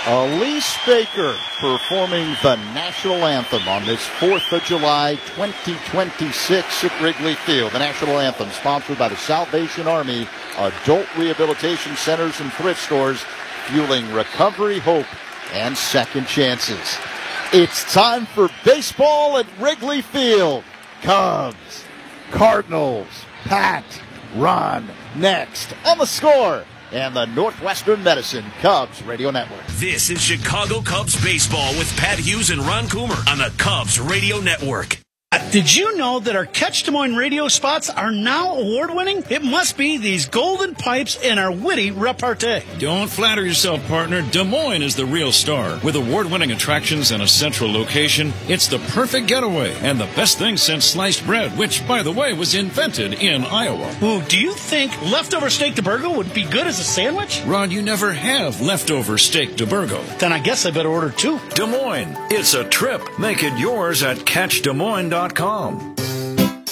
Elise Baker performing the national anthem on this 4th of July 2026 at Wrigley Field. The national anthem sponsored by the Salvation Army Adult Rehabilitation Centers and Thrift Stores, fueling recovery, hope, and second chances. It's time for baseball at Wrigley Field. Cubs, Cardinals, Pat, Ron, next on The Score and the Northwestern Medicine Cubs Radio Network. This is Chicago Cubs baseball with Pat Hughes and Ron Coomer on the Cubs Radio Network. Did you know that our Catch Des Moines radio spots are now award-winning? It must be these golden pipes and our witty repartee. Don't flatter yourself, partner. Des Moines is the real star. With award-winning attractions and a central location, it's the perfect getaway and the best thing since sliced bread, which, by the way, was invented in Iowa. Ooh, do you think leftover steak de Burgo would be good as a sandwich? Ron, you never have leftover steak de Burgo. Then I guess I better order two. Des Moines, it's a trip. Make it yours at CatchDesMoines.com.